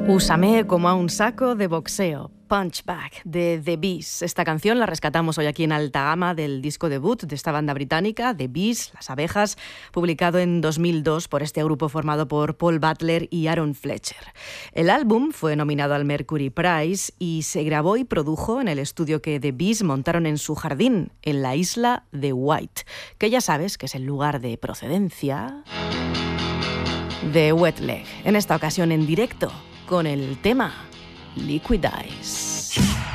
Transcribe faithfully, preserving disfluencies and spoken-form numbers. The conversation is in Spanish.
Úsame como a un saco de boxeo. Punchback de The Bees. Esta canción la rescatamos hoy aquí en Alta Gama del disco debut de esta banda británica, The Bees, Las Abejas, publicado en dos mil dos por este grupo formado por Paul Butler y Aaron Fletcher. El álbum fue nominado al Mercury Prize y se grabó y produjo en el estudio que The Bees montaron en su jardín, en la isla de White, que ya sabes que es el lugar de procedencia de Wet Leg. En esta ocasión en directo, con el tema Liquid Eyes.